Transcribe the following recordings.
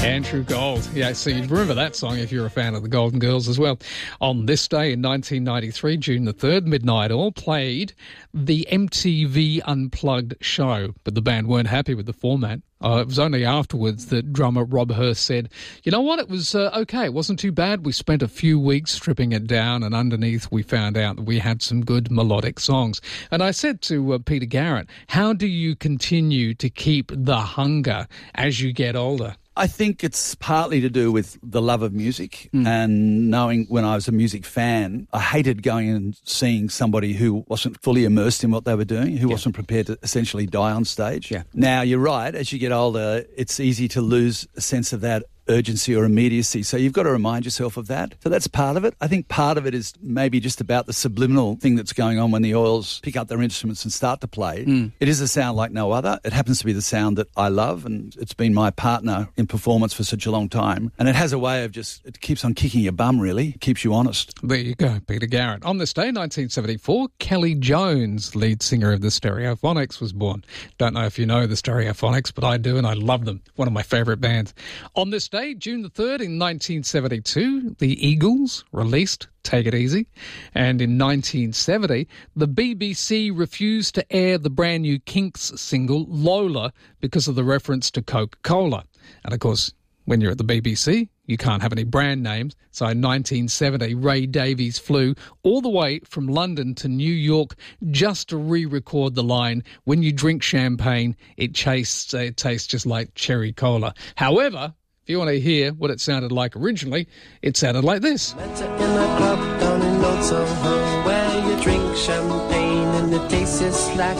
Andrew Gold. Yeah, so you'd remember that song if you're a fan of the Golden Girls as well. On this day in 1993, June the 3rd, Midnight Oil played the MTV Unplugged show, but the band weren't happy with the format. It was only afterwards that drummer Rob Hurst said, you know what, it was okay, it wasn't too bad. We spent a few weeks stripping it down, and underneath we found out that we had some good melodic songs. And I said to Peter Garrett, how do you continue to keep the hunger as you get older? I think it's partly to do with the love of music and knowing when I was a music fan, I hated going and seeing somebody who wasn't fully immersed in what they were doing, who wasn't prepared to essentially die on stage. Yeah. Now, you're right, as you get older, it's easy to lose a sense of that urgency or immediacy. So you've got to remind yourself of that. So that's part of it. I think part of it is maybe just about the subliminal thing that's going on when the Oils pick up their instruments and start to play. It is a sound like no other. It happens to be the sound that I love, and it's been my partner in performance for such a long time. And it has a way of it keeps on kicking your bum, really. It keeps you honest. There you go, Peter Garrett. On this day, 1974, Kelly Jones, lead singer of the Stereophonics, was born. Don't know if you know the Stereophonics, but I do, and I love them. One of my favourite bands. On this day, June the 3rd in 1972, the Eagles released Take It Easy. And in 1970, the BBC refused to air the brand new Kinks single, Lola, because of the reference to Coca-Cola. And of course, when you're at the BBC, you can't have any brand names. So in 1970, Ray Davies flew all the way from London to New York just to re-record the line, when you drink champagne, it tastes just like cherry cola. However, if you want to hear what it sounded like originally, it sounded like this. Met her in a club down in Old Soho, where you drink champagne and it tastes like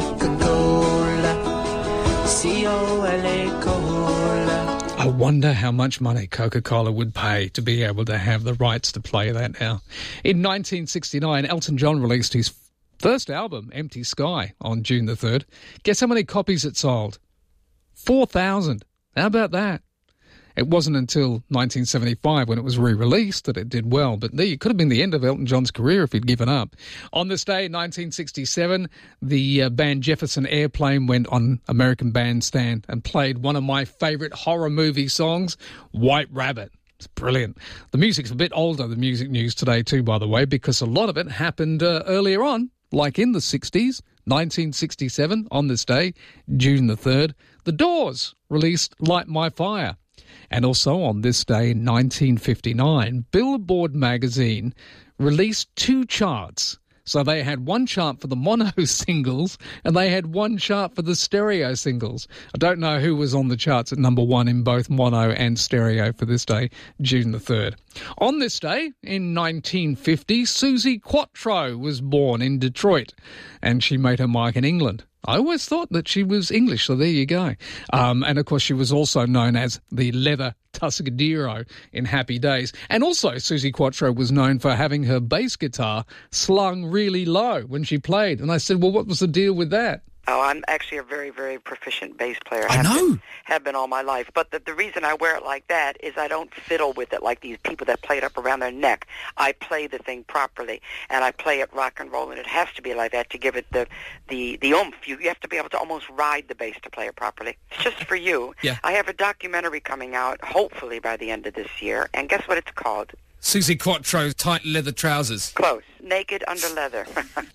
Coca-Cola. C-O-L-A-Cola. I wonder how much money Coca-Cola would pay to be able to have the rights to play that now. In 1969, Elton John released his first album, Empty Sky, on June the 3rd. Guess how many copies it sold? 4,000. How about that? It wasn't until 1975, when it was re-released, that it did well. But it could have been the end of Elton John's career if he'd given up. On this day, 1967, the band Jefferson Airplane went on American Bandstand and played one of my favourite horror movie songs, White Rabbit. It's brilliant. The music's a bit older, the music news today too, by the way, because a lot of it happened earlier on, like in the 60s. 1967, on this day, June the 3rd, The Doors released Light My Fire. And also on this day in 1959, Billboard magazine released two charts. So they had one chart for the mono singles and they had one chart for the stereo singles. I don't know who was on the charts at number one in both mono and stereo for this day, June the 3rd. On this day in 1950, Suzi Quatro was born in Detroit, and she made her mark in England. I always thought that she was English, so there you go. And, of course, she was also known as the Leather Tuscadero in Happy Days. And also, Suzi Quatro was known for having her bass guitar slung really low when she played. And I said, well, what was the deal with that? Oh, I'm actually a very, very proficient bass player. I know. Have been all my life. But the reason I wear it like that is I don't fiddle with it like these people that play it up around their neck. I play the thing properly, and I play it rock and roll, and it has to be like that to give it the oomph. You have to be able to almost ride the bass to play it properly. It's just for you. Yeah. I have a documentary coming out, hopefully by the end of this year, and guess what it's called? Suzi Quatro's tight leather trousers. Close. Naked under leather.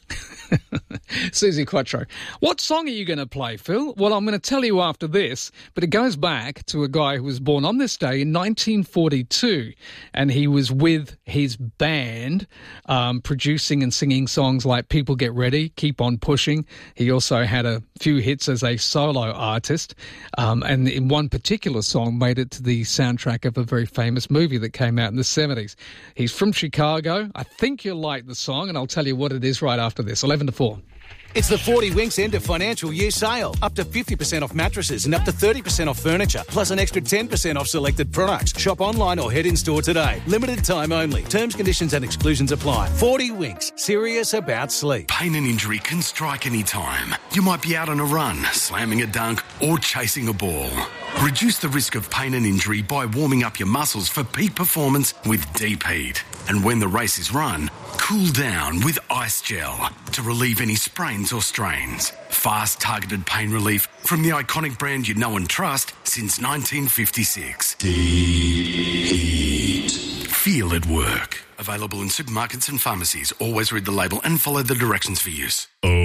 Suzi Quatro. What song are you going to play, Phil? Well, I'm going to tell you after this, but it goes back to a guy who was born on this day in 1942, and he was with his band, producing and singing songs like People Get Ready, Keep On Pushing. He also had a few hits as a solo artist, and in one particular song made it to the soundtrack of a very famous movie that came out in the 70s. He's from Chicago. I think you'll like the song, and I'll tell you what it is right after this. 11-4. It's the 40 Winks end of financial year sale. Up to 50% off mattresses and up to 30% off furniture, plus an extra 10% off selected products. Shop online or head in store today. Limited time only. Terms, conditions and exclusions apply. 40 Winks. Serious about sleep. Pain and injury can strike any time. You might be out on a run, slamming a dunk or chasing a ball. Reduce the risk of pain and injury by warming up your muscles for peak performance with Deep Heat. And when the race is run, cool down with ice gel to relieve any sprains or strains. Fast, targeted pain relief from the iconic brand you know and trust since 1956. Heat. Feel it work. Available in supermarkets and pharmacies. Always read the label and follow the directions for use.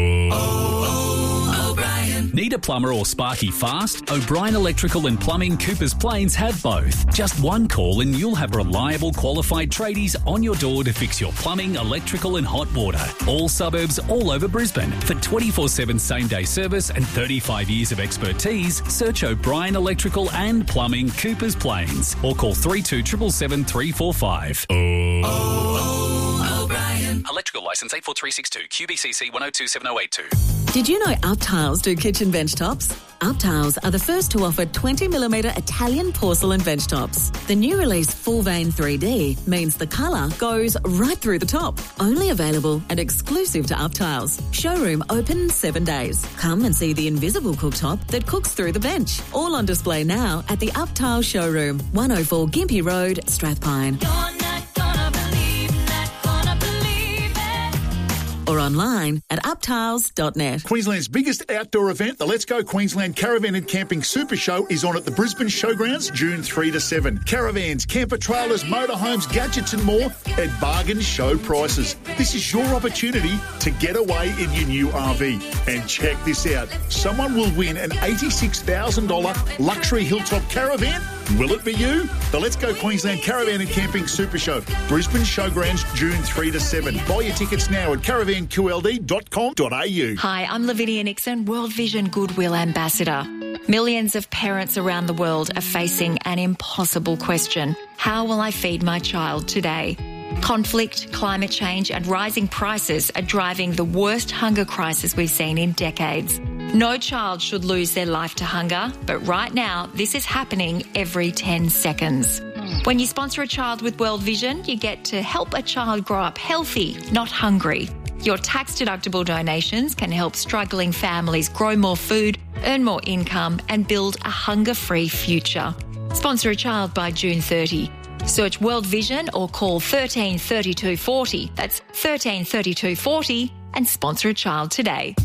Need a plumber or sparky fast? O'Brien Electrical and Plumbing Coopers Plains have both. Just one call and you'll have reliable, qualified tradies on your door to fix your plumbing, electrical and hot water. All suburbs, all over Brisbane. For 24/7 same-day service and 35 years of expertise, search O'Brien Electrical and Plumbing Coopers Plains or call 3277 345. O'Brien. Electrical licence 84362, QBCC 1027082. Did you know UpTiles do kitchen bench tops? UpTiles are the first to offer 20mm Italian porcelain bench tops. The new release Full Vein 3D means the colour goes right through the top. Only available and exclusive to UpTiles. Showroom open 7 days. Come and see the invisible cooktop that cooks through the bench. All on display now at the UpTiles showroom, 104 Gympie Road, Strathpine. Or online at uptiles.net. Queensland's biggest outdoor event, the Let's Go Queensland Caravan and Camping Super Show, is on at the Brisbane Showgrounds June 3 to 7. Caravans, camper trailers, motorhomes, gadgets and more at bargain show prices. This is your opportunity to get away in your new RV. And check this out. Someone will win an $86,000 luxury hilltop caravan. Will it be you? The Let's Go Queensland Caravan and Camping Super Show, Brisbane Showgrounds June 3 to 7. Buy your tickets now at caravanqld.com.au. Hi, I'm Lavinia Nixon, World Vision Goodwill Ambassador. Millions of parents around the world are facing an impossible question. How will I feed my child today? Conflict, climate change and rising prices are driving the worst hunger crisis we've seen in decades. No child should lose their life to hunger, but right now this is happening every 10 seconds. When you sponsor a child with World Vision, you get to help a child grow up healthy, not hungry. Your tax-deductible donations can help struggling families grow more food, earn more income and build a hunger-free future. Sponsor a child by June 30. Search World Vision or call 13 32 40. That's 13 32 40 and sponsor a child today.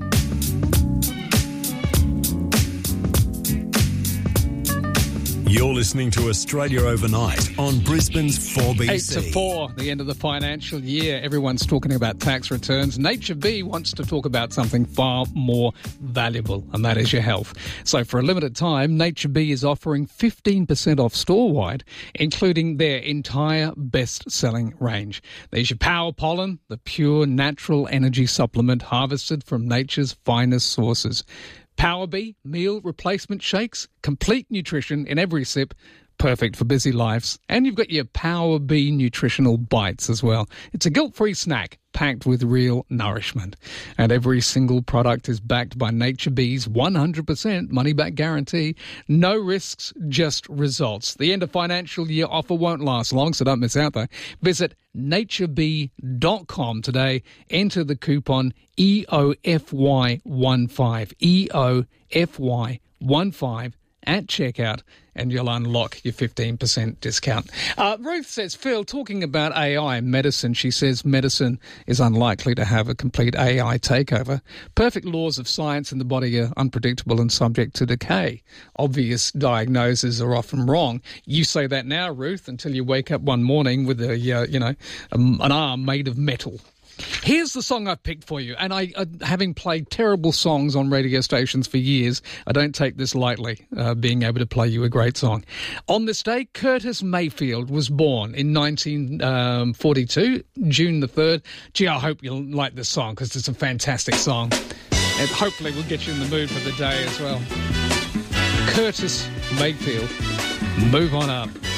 You're listening to Australia Overnight on Brisbane's 4BC. 8 to 4, the end of the financial year. Everyone's talking about tax returns. Nature B wants to talk about something far more valuable, and that is your health. So for a limited time, Nature B is offering 15% off store-wide, including their entire best-selling range. There's your Power Pollen, the pure natural energy supplement harvested from nature's finest sources. Power B, meal replacement shakes, complete nutrition in every sip, perfect for busy lives. And you've got your Power B nutritional bites as well. It's a guilt-free snack packed with real nourishment. And every single product is backed by Nature B's 100% money-back guarantee. No risks, just results. The end of financial year offer won't last long, so don't miss out though. Visit natureb.com today. Enter the coupon EOFY15, EOFY15 at checkout, and you'll unlock your 15% discount. Ruth says, Phil, talking about AI in medicine, she says medicine is unlikely to have a complete AI takeover. Perfect laws of science in the body are unpredictable and subject to decay. Obvious diagnoses are often wrong. You say that now, Ruth, until you wake up one morning with an arm made of metal. Here's the song I've picked for you, and having played terrible songs on radio stations for years, I don't take this lightly, being able to play you a great song. On this day, Curtis Mayfield was born in 1942, June the 3rd. Gee, I hope you'll like this song, because it's a fantastic song, and hopefully we'll get you in the mood for the day as well. Curtis Mayfield, move on up.